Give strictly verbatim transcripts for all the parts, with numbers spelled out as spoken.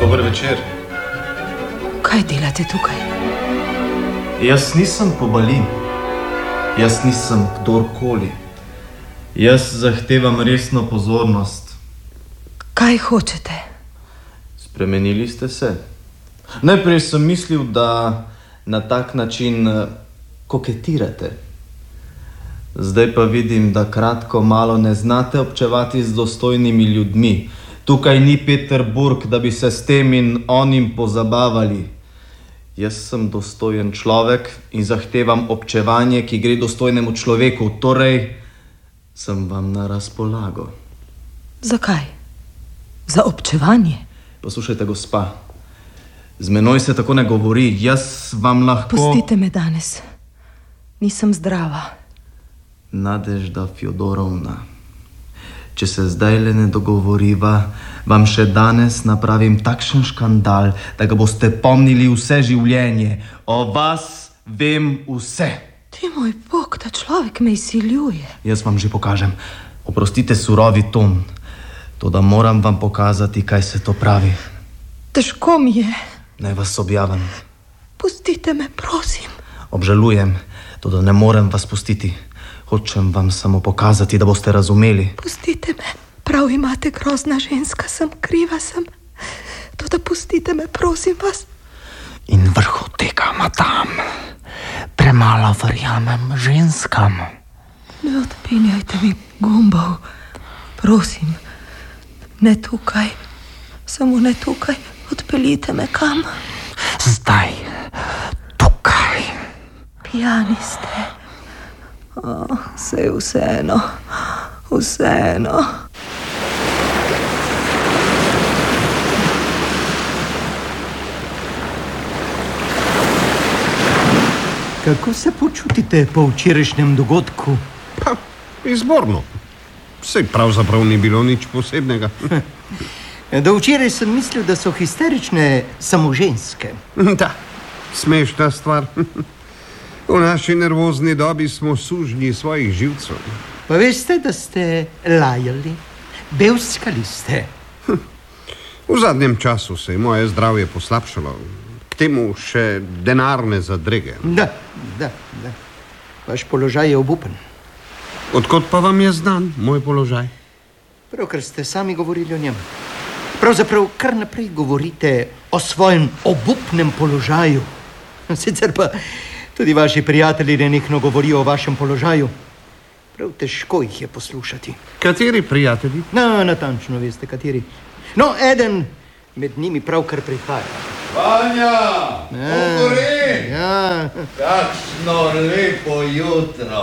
Dober večer. Kaj delate tukaj? Jaz nisem pobalin. Jaz nisem kdorkoli. Jaz zahtevam resno pozornost. Kaj hočete? Spremenili ste se. Najprej sem mislil, da na tak način koketirate. Zdaj pa vidim, da kratko malo ne znate občevati z dostojnimi ljudmi. Tukaj ni Peterburg, da bi se s tem in onim pozabavali. Jaz sem dostojen človek in zahtevam občevanje, ki gre dostojnemu človeku. Torej, sem vam na razpolago. Zakaj? Za občevanje? Poslušajte, gospa. Z menoj se tako ne govori. Jaz vam lahko... Pustite me danes. Nisem zdrava. Nadežda Fjodorovna, če se zdaj le ne dogovoriva, vam še danes napravim takšen škandal, da ga boste pomnili vse življenje. O vas vem vse. Ti moj Bog, ta človek me izsiljuje. Jaz vam že pokažem. Oprostite surovi ton, toda moram vam pokazati, kaj se to pravi. Težko mi je. Naj vas objavim. Pustite me, prosim. Obžalujem, toda ne morem vas pustiti. Hočem vam samo pokazati, da boste razumeli. Pustite me. Prav imate, grozna ženska, sem kriva sem. Toda pustite me, prosim vas. In vrhu tega, madam, premalo verjamem ženskam. Ne odpenjajte mi gumbov. Prosim, ne tukaj. Samo ne tukaj. Odpeljite me kam. Zdaj, tukaj. Pijani ste. Oh, saj vseeno, vseeno. Kako se počutite po včerajšnjem dogodku? Pa, izborno. Saj pravzaprav ni bilo nič posebnega. Do včeraj sem mislil, da so histerične samo ženske. Da, smešna stvar. V naši nervozni dobi smo sužnji svojih živcev. Pa veste, da ste lajali, bevskali ste. V zadnjem času se je moje zdravje poslabšalo. K temu še denarne zadrege. Da, da, da. Vaš položaj je obupen. Odkot pa vam je znan moj položaj? Prav, ker ste sami govorili o njem. Pravzaprav kar naprej govorite o svojem obupnem položaju. Sicer pa tudi vaši prijatelji nenehno govorijo o vašem položaju. Prav težko jih je poslušati. Kateri prijatelji? No, natančno veste, kateri. No, eden med njimi pravkar prihaja. Vanja, Ogore! Ja. Kakšno lepo jutro.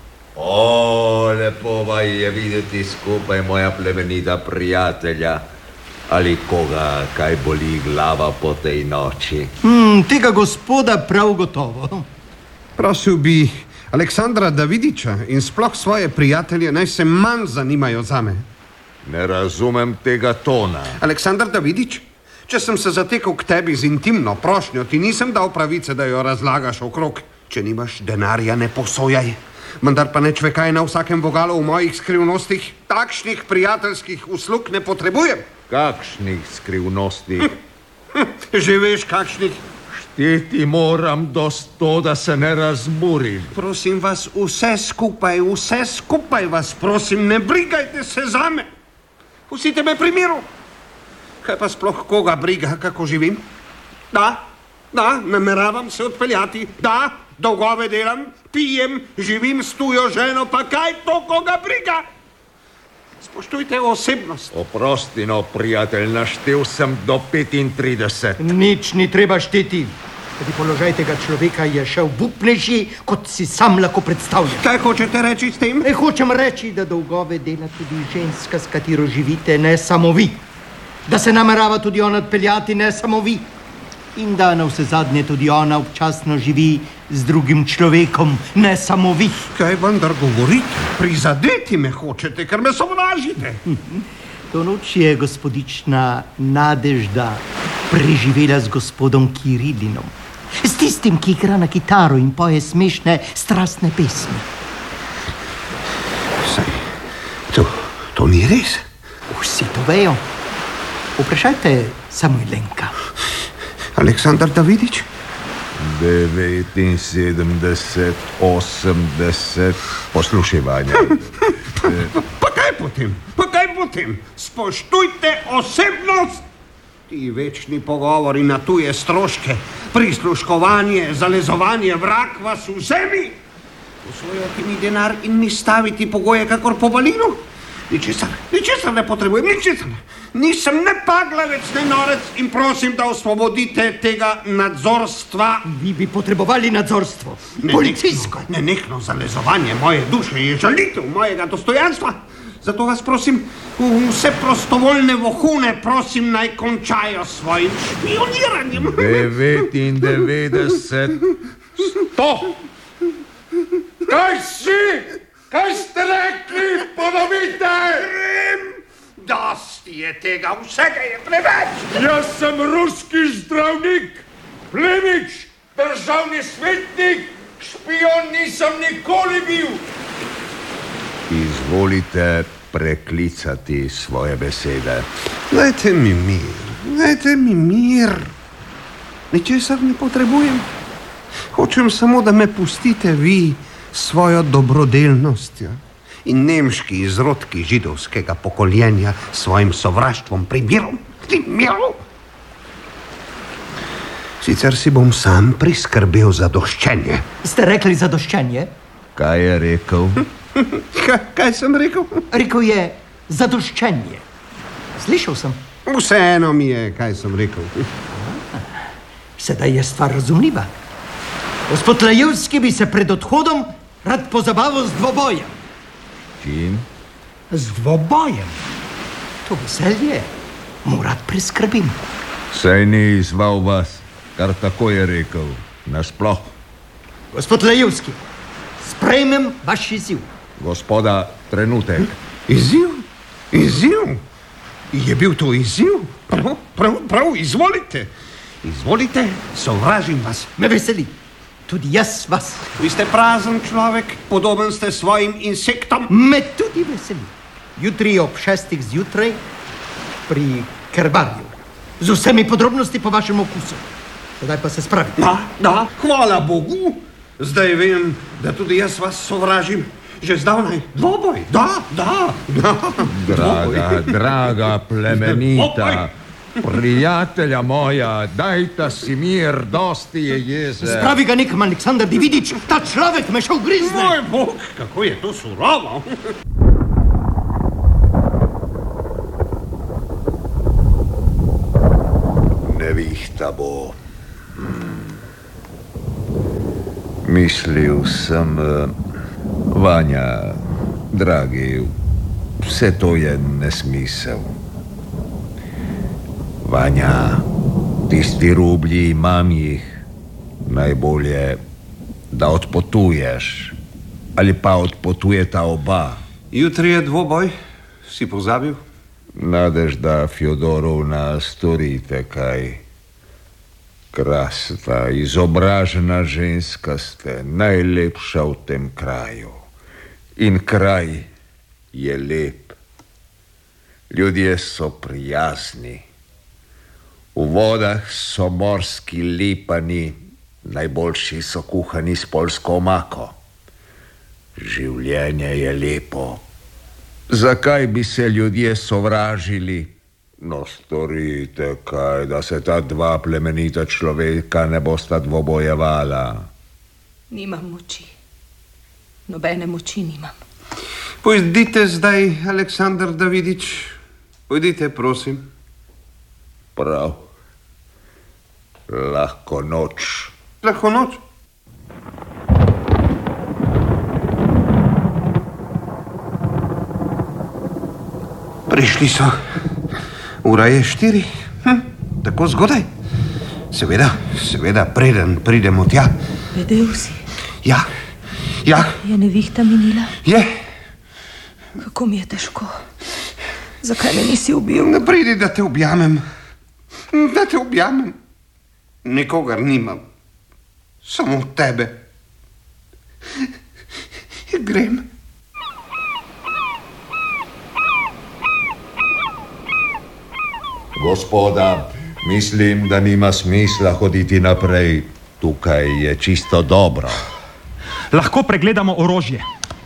O, lepo vaj je videti skupaj, moja plemenita prijatelja. Ali koga kaj boli glava po tej noči? Hmm, tega gospoda prav gotovo. Prosil bi Aleksandra Davidiča in sploh svoje prijatelje, naj se manj zanimajo zame. Ne razumem tega tona. Aleksandar Davidič, če sem se zatekal k tebi z intimno prošnjo, ti nisem dal pravice, da jo razlagaš okrog. Če nimaš denarja, ne posojaj. Vendar pa ne čvekaj na vsakem vogalu v mojih skrivnostih. Takšnih prijateljskih uslug ne potrebujem. Kakšnih skrivnosti? Že veš, kakšnih? Šteti moram do sto, da se ne razburim. Prosim vas, vse skupaj, vse skupaj vas prosim, ne brigajte se zame. Pustite me pri miru. Kaj pa sploh koga briga, kako živim? Da, da, nameravam se odpeljati. Da, dolgove delam, pijem, živim s tujo ženo, pa kaj to koga briga? Spoštujte osebnost. Oprosti, no, prijatelj, naštel sem do petintrideset. Nič ni treba šteti. Kajti položaj tega človeka je še obupnejši, kot si sam lahko predstavlja. Kaj hočete reči s tem? Ne hočem reči, da dolgove dela tudi ženska, s katero živite, ne samo vi. Da se namerava tudi ona odpeljati, ne samo vi. In da na vse zadnje tudi ona občasno živi z drugim človekom, ne samo vi. Kaj vendar govorite? Prizadeti me hočete, ker me sovražite. To noč je gospodična Nadežda preživela z gospodom Kirilinom. S tistim, ki igra na kitaro in poje smešne, strastne pesmi. Saj, to, to ni res. Vsi to vejo. Vprašajte Samoilenka. Aleksandar Davidič? devetinsedemdeset, osemdeset, poslušaj, Vanja. Pa kaj potem? Pa kaj potem? Spoštujte osebnost! Ti večni pogovori na tuje stroške, prisluškovanje, zalezovanje, vrag vas vzemi. Posvojati mi denar in mi staviti pogoje kakor po balinu. Ničesar, ničesar ne potrebujem, ničesar ne. Nisem ne paglavec, ne norec in prosim, da osvobodite tega nadzorstva. Vi bi potrebovali nadzorstvo. Policijsko. Nenehno zalezovanje moje duše je žalitev mojega dostojanstva. Zato vas prosim, vse prostovoljne vohune prosim naj končajo s svojim špioniranjem. devetindevetdeset, sto. Kaj si? Kaj ste rekli? Ponovite! Grem! Dosti je tega, vsega je preveč! Jaz sem ruski zdravnik, plemič, državni svetnik, špion nisem nikoli bil. Izvolite preklicati svoje besede. Dajte mi mir, dajte mi mir. Ničesar ne potrebujem. Hočem samo, da me pustite vi svojo dobrodelnostjo in nemški izrodki židovskega pokoljenja svojim sovraštvom primirom. Primirom. Sicer si bom sam priskrbel zadoščenje. Ste rekli zadoščenje? Kaj je rekel? Kaj, kaj sem rekel? Rekel je zadoščenje. Slišal sem. Vseeno mi je, kaj sem rekel. Sedaj je stvar razumljiva. Gospod Lajevski bi se pred odhodom rad pozabaval z dvobojem. Čim? Z dvobojem. To veselje mu rad priskrbim. Saj ni izval vas, kar tako je rekel. Nasploh. Gospod Lajevski, sprejmem vaš izziv. Gospoda, trenutek. Izziv? Izziv? Je bil to izziv? Prav, prav, prav, izvolite. Izvolite, sovražim vas. Me veseli. Tudi jaz vas. Vi ste prazen človek, podoben ste svojim insektom. Me tudi veseli. Jutri ob šestih zjutraj pri Kerbarju. Z vsemi podrobnosti po vašem okusu. Sedaj pa se spravite. Da, da, hvala Bogu. Zdaj vem, da tudi jaz vas sovražim. Že zdavnaj. Dvoboj. Da, da, da. Draga, draga plemenita, prijatelja moja, dajta si mir, dosti je jeze. Spravi ga nekam, Aleksandar Davidič, ta človek me še ugrizne. Moj Bog, kako je to surovo. Nevihta bo. Hmm. Mislil sem, Vanja, dragi, vse to je nesmisel. Vanja, tisti rublji, imam jih. Najbolje, da odpotuješ. Ali pa odpotujeta oba. Jutri je dvoboj, si pozabil? Nadežda Fjodorovna, storite kaj. Krasna, izobražena ženska ste, najlepša v tem kraju. In kraj je lep. Ljudje so prijazni. V vodah so morski lepani, najboljši so kuhani s poljsko omako. Življenje je lepo. Zakaj bi se ljudje sovražili? No, storite kaj, da se ta dva plemenita človeka ne bosta dvobojevala. Nimam moči. Nobene moči nimam. Pojdite zdaj, Aleksandar Davidič. Pojdite, prosim. Prav. Lahko noč. Lahko noč. Prišli so. Ura je štiri. Hm, tako zgodaj. Seveda, seveda, preden pridemo tja. Vedel si? Ja, ja. Je nevihta minila? Je. Kako mi je težko. Zakaj me nisi ubil? Ne pridi, da te objamem. Da te objamem. Nikogar nimam. Samo tebe. Grem. Gospoda, mislim, da nima smisla hoditi naprej. Tukaj je čisto dobro. Lahko pregledamo orožje.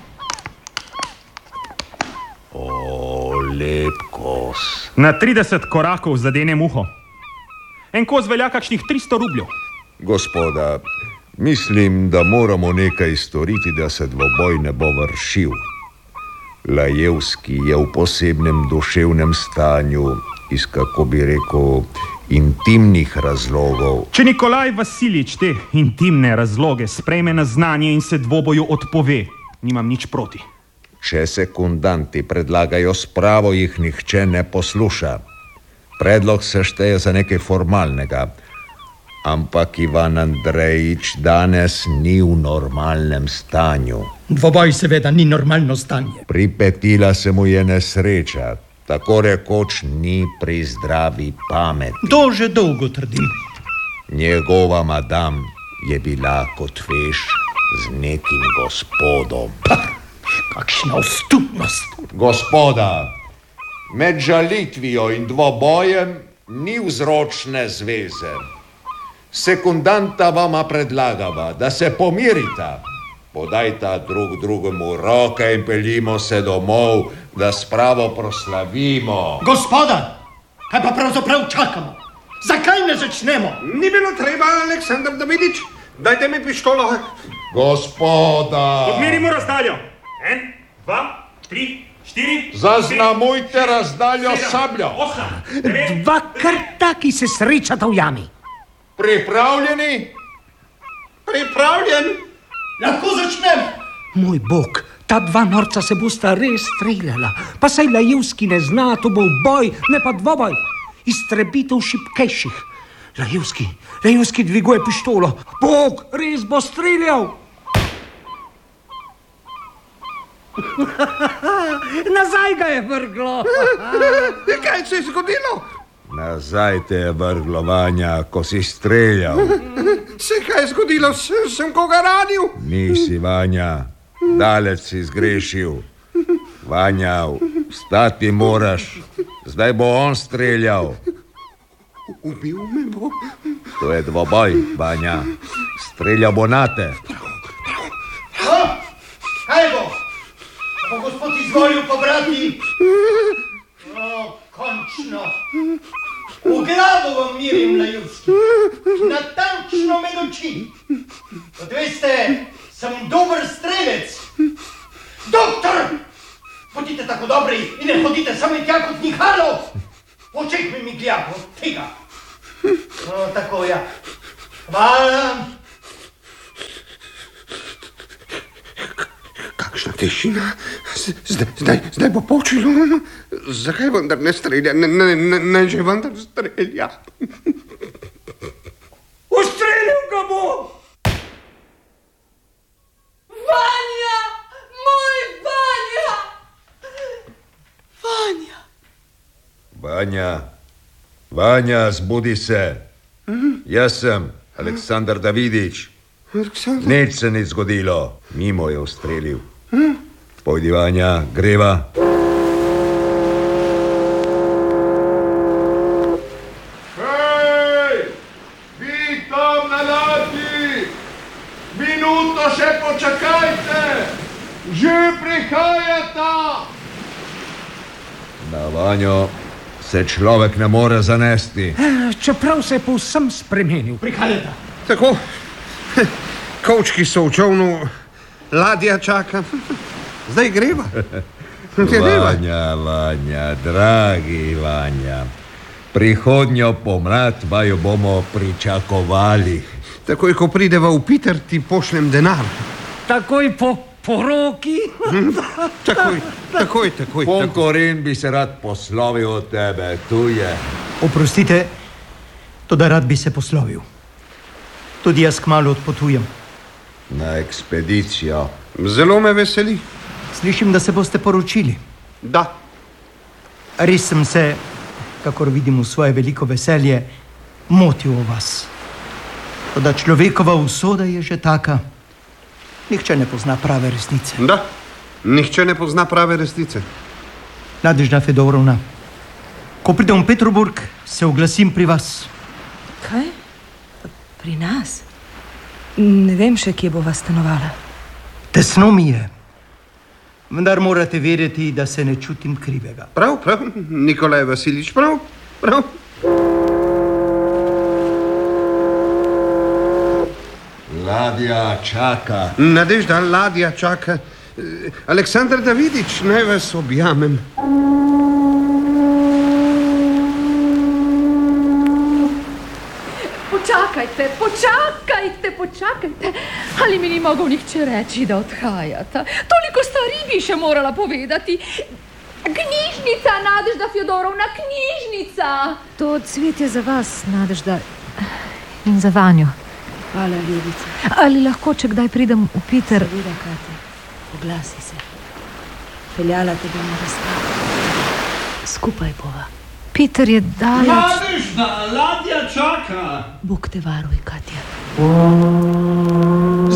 O, lep kos. Na trideset korakov zadenem uho. En kos velja kakšnih tristo rubljev. Gospoda, mislim, da moramo nekaj storiti, da se dvoboj ne bo vršil. Lajevski je v posebnem duševnem stanju, iz, kako bi rekel, intimnih razlogov. Če Nikolaj Vasiljič te intimne razloge sprejme na znanje in se dvoboju odpove, nimam nič proti. Če sekundanti predlagajo spravo, jih nihče ne posluša. Predlog se šteje za nekaj formalnega, ampak Ivan Andrejič danes ni v normalnem stanju. Dvoboj seveda ni normalno stanje. Pripetila se mu je nesreča, tako rekoč ni pri zdravi pameti. To že dolgo trdim. Njegova madam je bila, kot veš, z nekim gospodom. Pa, kakšna ostupnost. Gospoda, med žalitvijo in dvobojem ni vzročne zveze. Sekundanta vama predlagava, da se pomirita. Podajta drug drugemu roke in peljimo se domov, da spravo proslavimo. Gospoda, kaj pa pravzaprav čakamo? Zakaj ne začnemo? Ni bilo treba, Aleksandar Davidič. Dajte mi pištolo. Gospoda! Odmerimo razdaljo. En, dva, tri, štiri... Zaznamujte razdaljo s sabljo. Osem, devet... Dva krta, ki se srečata v jami. Pripravljeni? Pripravljen? Lahko začnemo. Moj bog, ta dva norca se bosta res streljala. Pa saj Lajevski ne zna, to bo boj, ne pa dvoboj. Iztrebitev šibkejših. Lajevski, Lajevski dviguje pištolo. Bog, res bo streljal. Nazaj ga je vrglo. Kaj se je zgodilo? Nazaj te je vrglo, Vanja, ko si streljal. Se kaj je zgodilo? Sem, sem koga ranil? Nisi, Vanja, daleč si zgrešil. Vanja, vstati moraš. Zdaj bo on streljal. Ubil me bo. To je dvoboj, Vanja. Streljal bo nate. Ha? Kaj bo? Bo gospod izvolil pobrati? O, končno. V glavo vam mirim, Lajevski. Natančno med oči. Kot veste, sem dober strelec. Doktor! Bodite tako dobri in ne hodite sami tja kot Nihalov. Oček mi miglja od tega. No, tako ja. Hvala. Kakšna tišina. Zdaj, zdaj, zdaj bo počilo. Zakaj vendar ne strelja? Ne, ne, ne, ne že vendar strelja. Ustrelil ga bo! Vanja! Moj Vanja! Vanja! Vanja, Vanja, zbudi se. Jaz sem Aleksandar Davidič. Aleksandar? Nič se ni zgodilo. Mimo je ustrelil. Pojdi, Vanja, greva. Hej! Vi tam na lati! Minuto še počakajte! Že prihajata! Na Vanjo se človek ne more zanesti. Čeprav se je povsem spremenil. Prihajata. Tako, kovčki so v čovnu, ladja čaka. Zdaj greva. Greva. Vanja, Vanja, dragi Vanja. Prihodnjo pomlad vaju bomo pričakovali. Takoj, ko prideva v Piter, ti pošljem denar. Takoj po poroki. Takoj, takoj, takoj. Ponkorin bi se rad poslovil od tebe, tu je. Oprostite, to da rad bi se poslovil. Tudi jaz kmalu odpotujem. Na ekspedicijo. Zelo me veseli. Slišim, da se boste poročili. Da. Res sem se, kakor vidim v svoje veliko veselje, motil o vas. Toda človekova usoda je že taka. Nihče ne pozna prave resnice. Da, nihče ne pozna prave resnice. Nadežda Fedorovna, Ko pridem v Peterburg, se oglasim pri vas. Kaj? Pri nas? Ne vem še, kje bova stanovala. Tesno mi je. Vendar morate vedeti, da se ne čutim krivega. Prav, prav, Nikolaj Vasilič, prav, prav. Ladja čaka. Nadežda, ladja čaka. Aleksandar Davidič, naj vas objamem. Počakajte, počakajte, počakajte. Ali mi ni mogel nihče reči, da odhajata? Toliko stvari bi še morala povedati. Knjižnica, Nadežda Fjodorovna, knjižnica. To cvet je za vas, Nadežda, in za Vanjo. Hvala, ljubica. Ali lahko, če kdaj pridem v Peter... Seveda, Katja, oglasi se. Peljala te bom na razstavu. Skupaj bova. Peter je daleč. Nadežda, ladja čaka. Bog te varuj, Katja.